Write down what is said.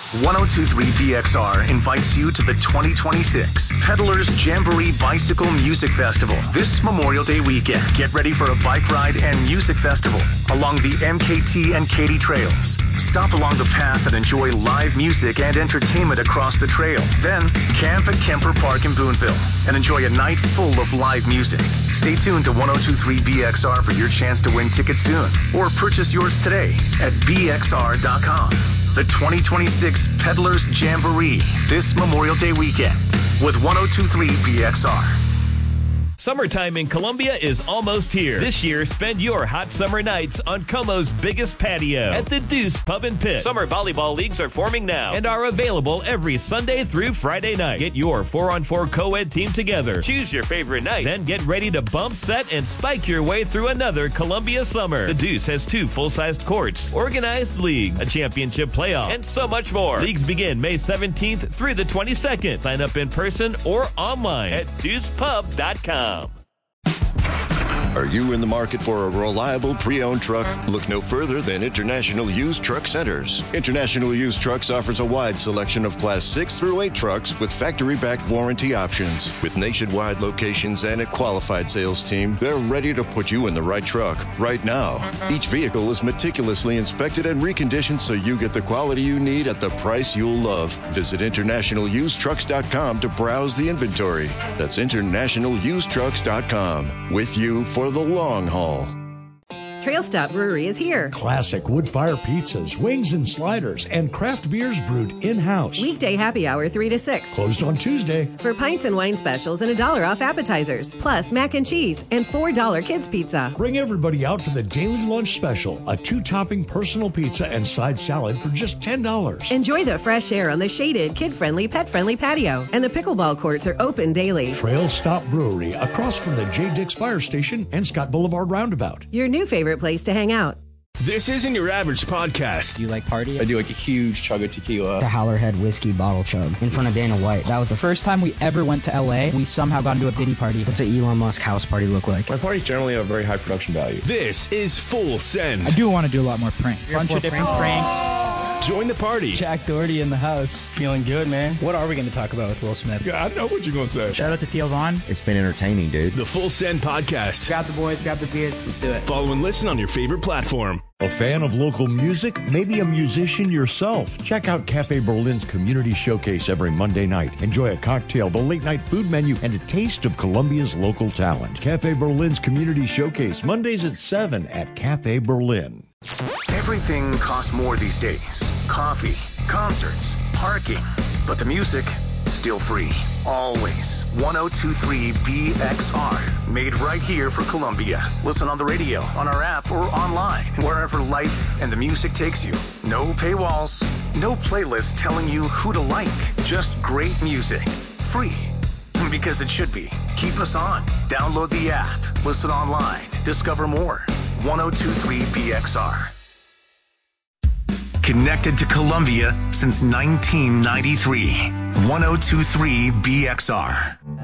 1023 BXR invites you to the 2026 Peddlers Jamboree Bicycle Music Festival this Memorial Day weekend. Get ready for a bike ride and music festival along the MKT and Katy trails. Stop along the path and enjoy live music and entertainment across the trail. Then camp at Kemper Park in Boonville and enjoy a night full of live music. Stay tuned to 1023 BXR for your chance to win tickets soon, or purchase yours today at bxr.com. The 2026 Peddlers Jamboree this Memorial Day weekend with 1023 BXR. Summertime in Columbia is almost here. This year, spend your hot summer nights on Como's biggest patio at the Deuce Pub and Pit. Summer volleyball leagues are forming now and are available every Sunday through Friday night. Get your 4-on-4 co-ed team together. Choose your favorite night. Then get ready to bump, set, and spike your way through another Columbia summer. The Deuce has 2 full-sized courts, organized leagues, a championship playoff, and so much more. Leagues begin May 17th through the 22nd. Sign up in person or online at deucepub.com. Are you in the market for a reliable pre-owned truck? Look no further than International Used Truck Centers. International Used Trucks offers a wide selection of Class 6 through 8 trucks with factory-backed warranty options. With nationwide locations and a qualified sales team, they're ready to put you in the right truck right now. Each vehicle is meticulously inspected and reconditioned so you get the quality you need at the price you'll love. Visit internationalusedtrucks.com to browse the inventory. That's internationalusedtrucks.com. With you for the long haul. Trail Stop Brewery is here. Classic wood-fire pizzas, wings and sliders, and craft beers brewed in-house. Weekday happy hour 3 to 6. Closed on Tuesday. For pints and wine specials and $1 off appetizers. Plus mac and cheese and $4 kids pizza. Bring everybody out for the daily lunch special. A 2-topping personal pizza and side salad for just $10. Enjoy the fresh air on the shaded, kid-friendly, pet-friendly patio. And the pickleball courts are open daily. Trail Stop Brewery, across from the J. Dix Fire Station and Scott Boulevard Roundabout. Your new favorite place to hang out. This isn't your average podcast. Do you like party? I do like a huge chug of tequila. The Howlerhead whiskey bottle chug in front of Dana White. That was the first time we ever went to LA. We somehow got into a Diddy party. What's an Elon Musk house party look like? My parties generally have very high production value. This is Full Send. I do want to do a lot more pranks. Bunch of different pranks. Join the party. Jack Doherty in the house. Feeling good, man. What are we going to talk about with Will Smith? Yeah, I know what you're going to say. Shout out to Theo Vaughn. It's been entertaining, dude. The Full Send podcast. Grab the boys, grab the beers. Let's do it. Follow and listen on your favorite platform. A fan of local music? Maybe a musician yourself? Check out Cafe Berlin's Community Showcase every Monday night. Enjoy a cocktail, the late-night food menu, and a taste of Columbia's local talent. Cafe Berlin's Community Showcase, Mondays at 7 at Cafe Berlin. Everything costs more these days. Coffee, concerts, parking. But the music, still free. Always. 1023 BXR. Made right here for Columbia. Listen on the radio, on our app, or online. Wherever life and the music takes you. No paywalls. No playlist telling you who to like. Just great music. Free. Because it should be. Keep us on. Download the app. Listen online. Discover more. 1023 BXR. Connected to Columbia since 1993. 1023 BXR.